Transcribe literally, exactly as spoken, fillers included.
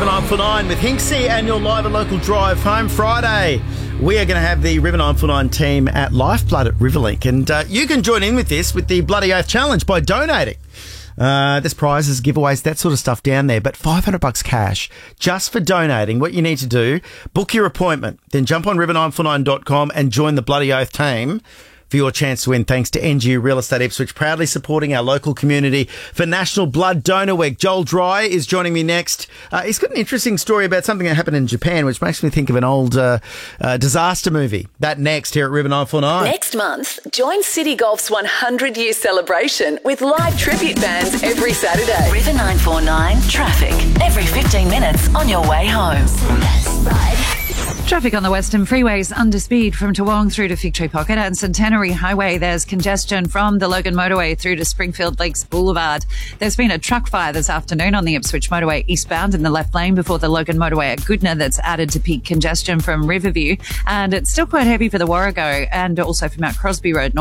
River nine four nine with Hinksy and your live and local drive home Friday. We are going to have the River nine four nine team at Lifeblood at Riverlink, and uh, you can join in with this with the Bloody Oath Challenge by donating. Uh, there's prizes, giveaways, that sort of stuff down there, but five hundred bucks cash just for donating. What you need to do, book your appointment, then jump on river nine four nine dot com and join the Bloody Oath team for your chance to win, thanks to N G U Real Estate Ipswich, proudly supporting our local community for National Blood Donor Week. Joel Dry is joining me next. Uh, he's got an interesting story about something that happened in Japan, which makes me think of an old uh, uh, disaster movie. That next here at River nine four nine. Next month, join City Golf's one hundred year celebration with live tribute bands every Saturday. River nine four nine traffic every fifteen minutes on your way home. Traffic on the Western freeways under speed from Toowong through to Fig Tree Pocket and Centenary Highway. There's congestion from the Logan Motorway through to Springfield Lakes Boulevard. There's been a truck fire this afternoon on the Ipswich Motorway eastbound in the left lane before the Logan Motorway at Goodna that's added to peak congestion from Riverview. And it's still quite heavy for the Warrego and also for Mount Crosby Road.